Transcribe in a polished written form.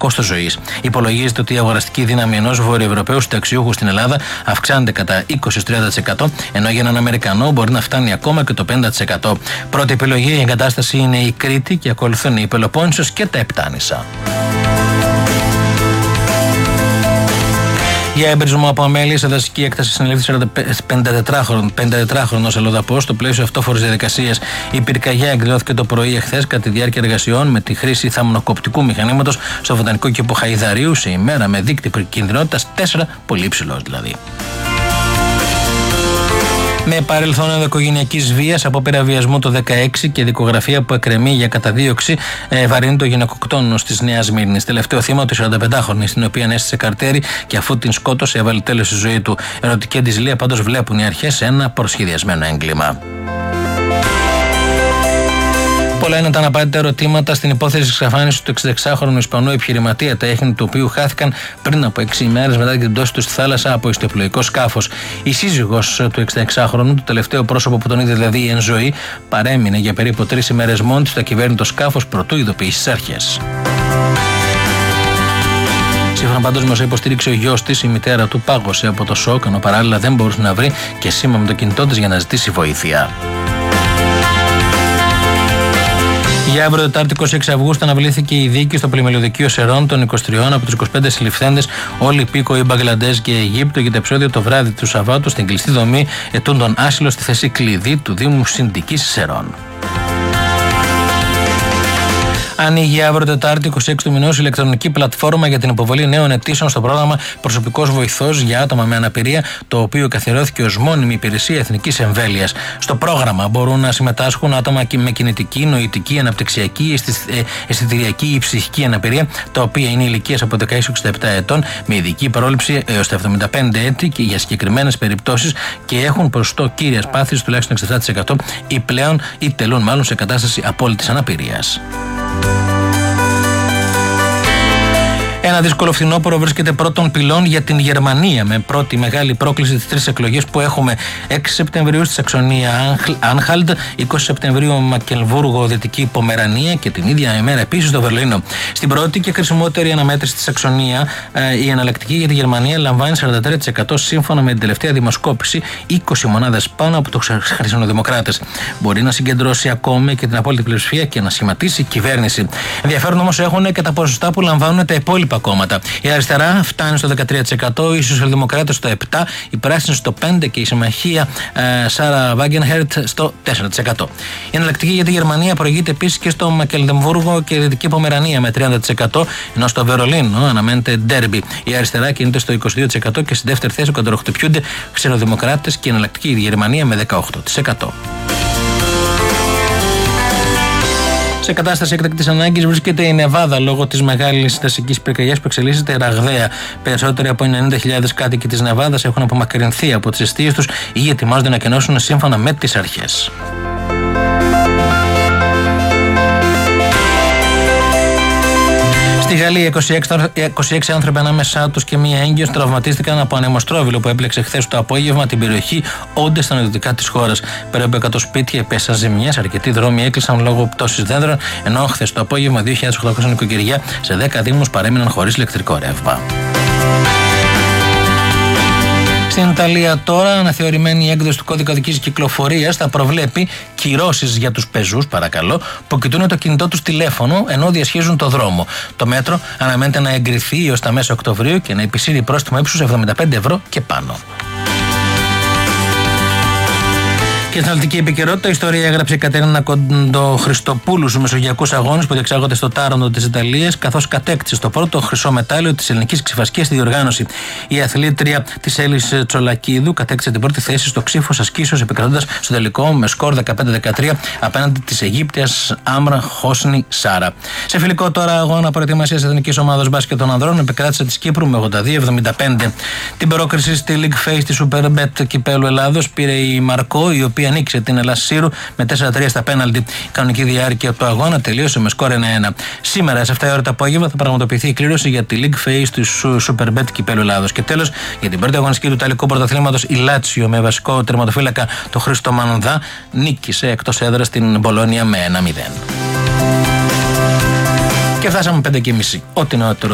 κόστος ζωής. Υπολογίζεται ότι η αγοραστική δύναμη ενός Βορειοευρωπαίου συνταξιούχου στην Ελλάδα αυξάνεται κατά 20-30%, ενώ για έναν Αμερικανό μπορεί να φτάνει ακόμα και το 50%. Πρώτη επιλογή για εγκατάσταση είναι η Κρήτη και ακολουθούν η Πελοπόννησος και τα Επτάνησα. Για εμπρισμό από αμέλεια σε δασική έκταση συνελήφθη 54χρονος αλλοδαπός στο πλαίσιο αυτόφορης διαδικασίας. Η πυρκαγιά εκδηλώθηκε το πρωί εχθές κατά τη διάρκεια εργασιών με τη χρήση θαμνοκοπτικού μηχανήματος στο βοτανικό κήπο Χαϊδαρίου σε ημέρα με δείκτη κινδυνότητας 4, πολύ υψηλός δηλαδή. Με παρελθόν ενδοοικογενειακής βίας, απόπειρα βιασμού το 16 και δικογραφία που εκκρεμεί για καταδίωξη βαρύνει το γυναικοκτόνος της Νέας Σμύρνης. Τελευταίο θύμα του 45χρονη, στην οποία έστησε καρτέρι και αφού την σκότωσε έβαλε τέλος στη ζωή του. Ερωτική αντιζηλία πάντως βλέπουν οι αρχές σε ένα προσχεδιασμένο έγκλημα. Πολλά είναι τα αναπάντητα ερωτήματα στην υπόθεση της εξαφάνισης του 66χρονου Ισπανού επιχειρηματία, τα έχνη του οποίου χάθηκαν πριν από 6 ημέρες μετά την πτώση του στη θάλασσα από ιστιοπλοϊκό σκάφος. Η σύζυγος του 66χρονου, το τελευταίο πρόσωπο που τον είδε δηλαδή εν ζωή, παρέμεινε για περίπου 3 ημέρες μόνη του στο ακυβέρνητο σκάφος προτού ειδοποιήσει τις αρχές. Σύμφωνα πάντως με όσα υποστήριξε ο γιος της, η μητέρα του πάγωσε από το σοκ, ενώ παράλληλα δεν μπορούσε να βρει και σήμα με το κινητό της για να ζητήσει βοήθεια. Για αύριο Τετάρτη 26 Αυγούστου αναβλήθηκε η δίκη στο πλημμυλιωδικείο Σερών των 23 από τους 25 συλληφθέντες, όλοι υπήκοοι Μπαγκλαντές και Αιγύπτου, για το επεισόδιο το βράδυ του Σαββάτου στην κλειστή δομή ετούντων άσυλο στη θέση κλειδί του Δήμου Συνδικής Σερών. Ανοίγει αύριο Τετάρτη 26 του μηνός η ηλεκτρονική πλατφόρμα για την υποβολή νέων αιτήσεων στο πρόγραμμα Προσωπικός Βοηθός για άτομα με αναπηρία, το οποίο καθιερώθηκε ως μόνιμη υπηρεσία εθνικής εμβέλειας. Στο πρόγραμμα μπορούν να συμμετάσχουν άτομα με κινητική, νοητική, αναπτυξιακή, αισθητηριακή ή ψυχική αναπηρία, τα οποία είναι ηλικίες από 16-67 ετών, με ειδική πρόληψη έως τα 75 έτη και για συγκεκριμένες περιπτώσεις και έχουν ποσοστό κύριας πάθησης τουλάχιστον 67% ή πλέον ή τελούν μάλλον σε κατάσταση απόλυτης αναπηρίας. Ένα δύσκολο φθινόπωρο βρίσκεται πρώτον πυλών για την Γερμανία, με πρώτη μεγάλη πρόκληση τις 3 εκλογές που έχουμε. 6 Σεπτεμβρίου στη Σαξονία Άνχαλντ, 20 Σεπτεμβρίου Μακελβούργο, Δυτική Πομερανία και την ίδια ημέρα επίσης στο Βερλίνο. Στην πρώτη και χρησιμότερη αναμέτρηση στη Σαξονία, η εναλλακτική για τη Γερμανία λαμβάνει 43% σύμφωνα με την τελευταία δημοσκόπηση, 20 μονάδες πάνω από τους χριστιανοδημοκράτες. Μπορεί να συγκεντρώσει ακόμη και την απόλυτη πλειοψηφία και να σχηματίσει κυβέρνηση. Ενδιαφέρον όμως έχουν και τα ποσοστά που λαμβάνουν τα υπόλοιπα κόμματα. Η αριστερά φτάνει στο 13%, οι σοσιαλδημοκράτες στο 7%, οι πράσινοι στο 5% και η συμμαχία Σάρα Βάγκενχερτ στο 4%. Η εναλλακτική για τη Γερμανία προηγείται επίσης και στο Μακελντεμβούργο και Δυτική Πομερανία με 30%, ενώ στο Βερολίνο αναμένεται ντέρμπι. Η αριστερά κινείται στο 22% και στη δεύτερη θέση κοντροχτυπιούνται ξενοδημοκράτες και η εναλλακτική για τη Γερμανία με 18%. Σε κατάσταση έκτακτης ανάγκης βρίσκεται η Νεβάδα λόγω της μεγάλης δασικής πυρκαγιάς που εξελίσσεται ραγδαία. Περισσότεροι από 90.000 κάτοικοι της Νεβάδας έχουν απομακρυνθεί από τις εστίες τους ή ετοιμάζονται να κενώσουν σύμφωνα με τις αρχές. Στη Γαλλία, 26 άνθρωποι ανάμεσά τους και μία έγκυος τραυματίστηκαν από ανεμοστρόβιλο που έπλεξε χθες το απόγευμα την περιοχή Όντε στα νοτιοτικά της χώρας. Περίπου 100 σπίτια επέσαν ζημιές, αρκετοί δρόμοι έκλεισαν λόγω πτώσης δέντρων, ενώ χθες το απόγευμα 2.800 νοικοκυριά σε 10 δήμους παρέμειναν χωρίς ηλεκτρικό ρεύμα. Στην Ιταλία τώρα, αναθεωρημένη έκδοση του κώδικα οδικής κυκλοφορίας θα προβλέπει κυρώσεις για τους πεζούς, παρακαλώ, που κοιτούν το κινητό τους τηλέφωνο ενώ διασχίζουν το δρόμο. Το μέτρο αναμένεται να εγκριθεί έως τα μέσα Οκτωβρίου και να επισύρει πρόστιμο ύψους 75 ευρώ και πάνω. Και στην αθλητική επικαιρότητα, η ιστορία έγραψε η Κατερίνα Κοντοχριστοπούλου στους Μεσογειακούς Αγώνες που διεξάγονται στο Τάραντο της Ιταλίας, καθώς κατέκτησε το πρώτο χρυσό μετάλλιο της ελληνικής ξιφασκίας στη διοργάνωση. Η αθλήτρια της Έλλης Τσολακίδου κατέκτησε την πρώτη θέση στο ξύφος ασκήσεως, επικρατώντας στο τελικό με σκορ 15-13 απέναντι της Αιγύπτιας Άμρα Χόσνη Σάρα. Σε φιλικό τώρα αγώνα προετοιμασίας εθνικής ομάδας μπάσκετ των ανδρών, επικράτησε της Κύπρου με 82-75. Την πρόκριση στη League Phase της Superbet Κυπέλλου Ελλάδος πήρε η Μαρκό, η οποία ανοίξε την Ελλάς Σύρου με 4-3 στα πέναλτι. Η κανονική διάρκεια του αγώνα τελείωσε με σκορ 1-1. Σήμερα, σε 7 η ώρα το απόγευμα, θα πραγματοποιηθεί η κλήρωση για τη League Phase της Superbet Κυπέλλου Ελλάδος. Και τέλος, για την πρώτη αγωνιστική του Ιταλικού Πρωταθλήματος, η Λάτσιο με βασικό τερματοφύλακα το Χρήστο Μανδά νίκησε εκτός έδρας την Μπολόνια με 1-0. Και φτάσαμε 5:30. Ό,τι νεότερο